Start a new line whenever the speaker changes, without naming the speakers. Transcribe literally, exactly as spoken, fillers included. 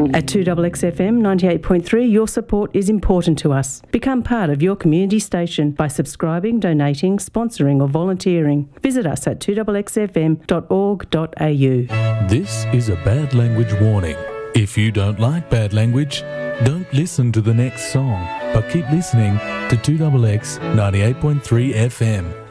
At two X X F M ninety-eight point three, your support is important to us. Become part of your community station by subscribing, donating, sponsoring or volunteering. Visit us at two X X F M dot org dot a u.
This is a bad language warning. If you don't like bad language, don't listen to the next song, but keep listening to two X X ninety-eight point three F M.